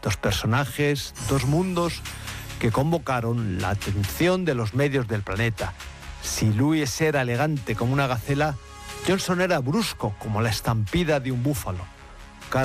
Dos personajes, dos mundos que convocaron la atención de los medios del planeta. Si Louis era elegante como una gacela, Johnson era brusco como la estampida de un búfalo.